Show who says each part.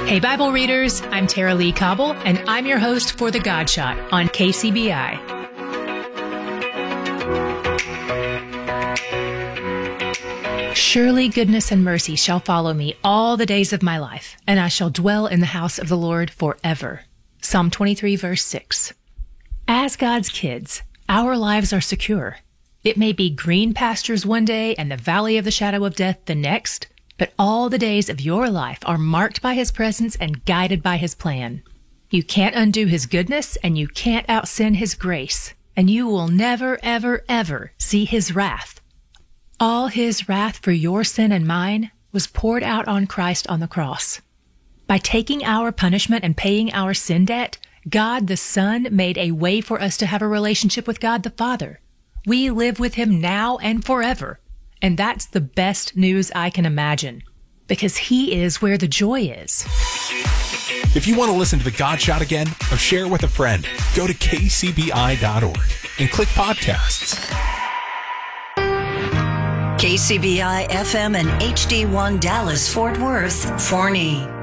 Speaker 1: Hey, Bible readers, I'm Tara Lee Cobble, and I'm your host for The God Shot on KCBI. Surely goodness and mercy shall follow me all the days of my life, and I shall dwell in the house of the Lord forever. Psalm 23, verse 6. As God's kids, our lives are secure. It may be green pastures one day and the valley of the shadow of death the next, but all the days of your life are marked by His presence and guided by His plan. You can't undo His goodness, and you can't outsin His grace, and you will never, ever, ever see His wrath. All His wrath for your sin and mine was poured out on Christ on the cross. By taking our punishment and paying our sin debt, God the Son made a way for us to have a relationship with God the Father. We live with Him now and forever. And that's the best news I can imagine, because He is where the joy is.
Speaker 2: If you want to listen to The God Shot again or share it with a friend, go to kcbi.org and click podcasts.
Speaker 3: KCBI FM and HD1 Dallas, Fort Worth, Forney.